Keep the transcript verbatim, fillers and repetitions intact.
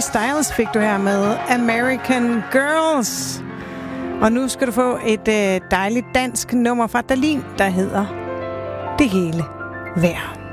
Styles fik du her med American Girls. Og nu skal du få et øh, dejligt dansk nummer fra Dahlin, der hedder Det hele værd.